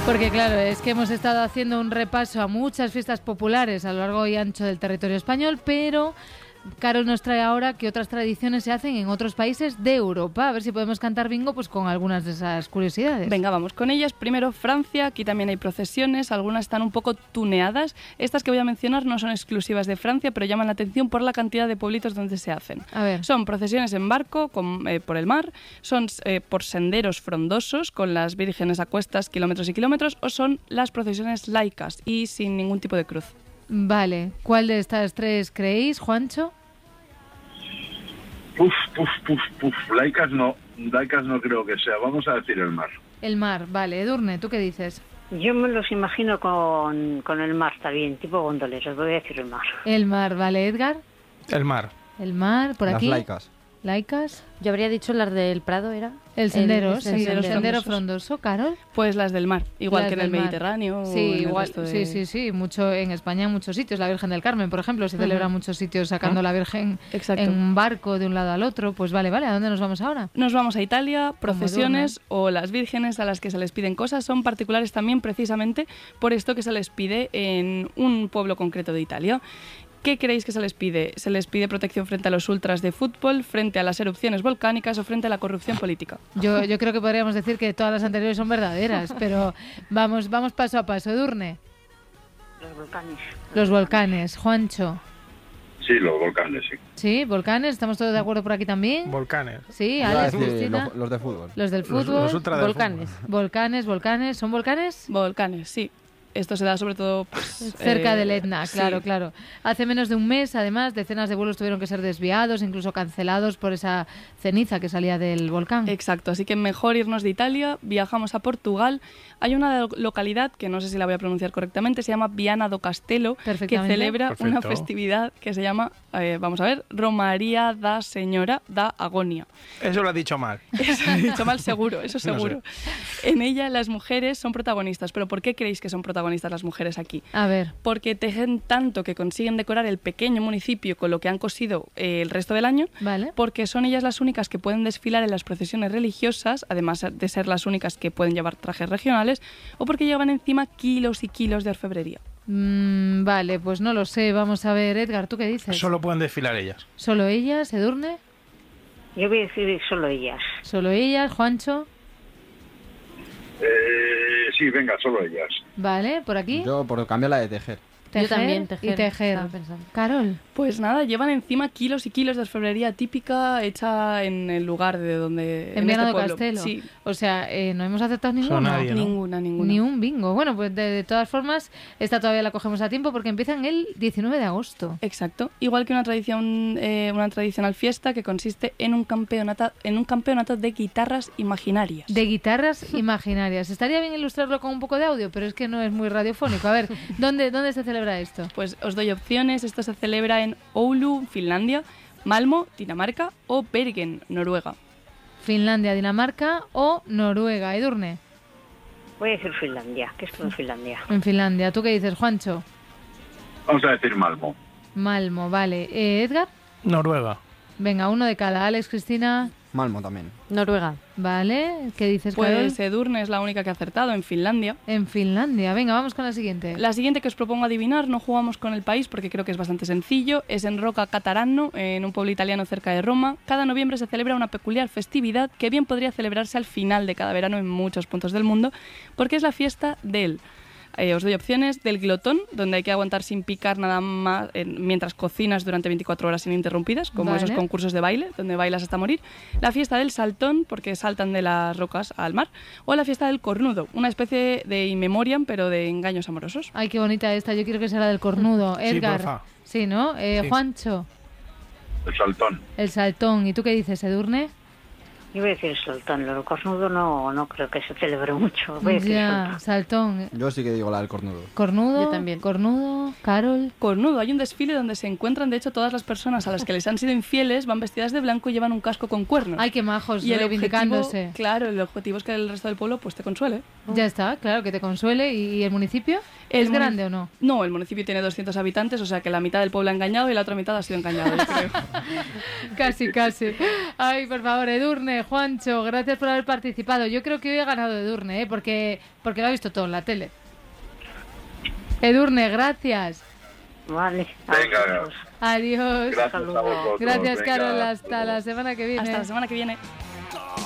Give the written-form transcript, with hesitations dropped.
Porque claro, es que hemos estado haciendo un repaso a muchas fiestas populares a lo largo y ancho del territorio español, pero Carol nos trae ahora que otras tradiciones se hacen en otros países de Europa. A ver si podemos cantar bingo pues con algunas de esas curiosidades. Venga, vamos con ellas. Primero Francia, aquí también hay procesiones, algunas están un poco tuneadas. Estas que voy a mencionar no son exclusivas de Francia, pero llaman la atención por la cantidad de pueblitos donde se hacen. A ver. Son procesiones en barco por el mar, son por senderos frondosos con las vírgenes a cuestas kilómetros y kilómetros, o son las procesiones laicas y sin ningún tipo de cruz. Vale, ¿cuál de estas tres creéis, Juancho? Laicas no creo que sea. Vamos a decir el mar. El mar, vale. Edurne, ¿tú qué dices? Yo me los imagino con el mar también, tipo gondoleros, voy a decir el mar. El mar, vale. ¿Edgar? El mar. El mar, por aquí. Las laicas. ¿Laicas? Yo habría dicho las del Prado, ¿era? El sendero, el sendero frondoso, Carol. Pues las del mar, igual Las que en el del mar. Mediterráneo. Sí, o en igual, el resto de... sí, mucho en España en muchos sitios. La Virgen del Carmen, por ejemplo, se celebra en muchos sitios sacando la Virgen Exacto. en un barco de un lado al otro. Pues vale, ¿a dónde nos vamos ahora? Nos vamos a Italia. Procesiones o las vírgenes a las que se les piden cosas son particulares también precisamente por esto que se les pide en un pueblo concreto de Italia. ¿Qué creéis que se les pide? ¿Se les pide protección frente a los ultras de fútbol, frente a las erupciones volcánicas o frente a la corrupción política? Yo creo que podríamos decir que todas las anteriores son verdaderas, pero vamos paso a paso. Edurne. Los volcanes. Los volcanes. Juancho. Sí, los volcanes, sí. Sí, volcanes. ¿Estamos todos de acuerdo por aquí también? Volcanes. Sí, Iba a Alex, decir Cristina. los de fútbol. Los del fútbol. Los ultra del Volcanes. Volcanes. ¿Son volcanes? Volcanes, sí. Esto se da sobre todo pues, Cerca del Etna, sí. claro. Hace menos de un mes, además, decenas de vuelos tuvieron que ser desviados, incluso cancelados por esa ceniza que salía del volcán. Exacto, así que mejor irnos de Italia, viajamos a Portugal. Hay una localidad, que no sé si la voy a pronunciar correctamente, se llama Viana do Castelo, que celebra Perfecto. una festividad que se llama, vamos a ver, Romaría da Señora da Agonia. Eso lo has dicho mal. Eso lo he dicho mal seguro, eso No seguro. En ella las mujeres son protagonistas, pero ¿por qué creéis que son protagonistas las mujeres aquí? A ver, Porque tejen tanto que consiguen decorar el pequeño municipio con lo que han cosido el resto del año, vale. porque son ellas las únicas que pueden desfilar en las procesiones religiosas, además de ser las únicas que pueden llevar trajes regionales, o porque llevan encima kilos y kilos de orfebrería. Vale, pues no lo sé. Vamos a ver, Edgar, ¿tú qué dices? Solo pueden desfilar ellas. ¿Solo ellas, Edurne? Yo voy a decir solo ellas. ¿Solo ellas, Juancho? Sí, venga, solo ellas. Vale, ¿por aquí? Yo por cambiar la de tejer. Yo también, tejer. Y tejer. Estaba pensando. Carol. Pues nada, llevan encima kilos y kilos de orfebrería típica hecha en el lugar de donde... En Viana este do pueblo. Castelo. Sí, O sea, no hemos aceptado ninguno. nadie, ¿no? ninguna. Ni un bingo. Bueno, pues de todas formas, esta todavía la cogemos a tiempo porque empiezan el 19 de agosto. Exacto. Igual que una tradicional fiesta que consiste en un campeonato de guitarras imaginarias. De guitarras imaginarias. Estaría bien ilustrarlo con un poco de audio, pero es que no es muy radiofónico. A ver, ¿dónde se celebra esto? Pues os doy opciones. Esto se celebra en Oulu, Finlandia, Malmo, Dinamarca o Bergen, Noruega. Finlandia, Dinamarca o Noruega. Edurne. Voy a decir Finlandia, que esto en Finlandia. En Finlandia. ¿Tú qué dices, Juancho? Vamos a decir Malmo. Malmo, vale. Edgar. Noruega. Venga, uno de cada. Alex, Cristina. Malmo también. Noruega. Vale. ¿Qué dices, Carol? Pues Edurne es la única que ha acertado, en Finlandia. En Finlandia. Venga, vamos con la siguiente. La siguiente que os propongo adivinar, no jugamos con el país porque creo que es bastante sencillo, es en Rocca Catarano, en un pueblo italiano cerca de Roma. Cada noviembre se celebra una peculiar festividad que bien podría celebrarse al final de cada verano en muchos puntos del mundo, porque es la fiesta del... os doy opciones: del glotón, donde hay que aguantar sin picar nada más mientras cocinas durante 24 horas ininterrumpidas, como Vale. esos concursos de baile, donde bailas hasta morir. La fiesta del saltón, porque saltan de las rocas al mar. O la fiesta del cornudo, una especie de in memoriam, pero de engaños amorosos. Ay, qué bonita esta. Yo quiero que sea la del cornudo. Sí, Edgar. porfa. Sí, ¿no? Sí. Juancho. El saltón. El saltón. ¿Y tú qué dices, Edurne? Yo voy a decir soltón, lo cornudo no creo que se celebre mucho. Voy a decir Ya, soltón. saltón. Yo sí que digo la del cornudo. Cornudo. Yo también. Cornudo. Carol. Cornudo, hay un desfile donde se encuentran, de hecho, todas las personas a las que les han sido infieles van vestidas de blanco y llevan un casco con cuernos. Ay, qué majos, y el reivindicándose. objetivo, claro, el objetivo es que el resto del pueblo pues te consuele. Ya está, claro, que te consuele. ¿Y el municipio? ¿Es El grande o no? No, el municipio tiene 200 habitantes, o sea que la mitad del pueblo ha engañado y la otra mitad ha sido engañada, yo creo. Casi, casi. Ay, por favor, Edurne, Juancho, gracias por haber participado. Yo creo que hoy he ganado Edurne, porque lo ha visto todo en la tele. Edurne, gracias. Vale. Venga, Adiós. gracias a vosotros. Gracias, Venga, Carol. hasta Hasta luego. la semana que viene. Hasta la semana que viene.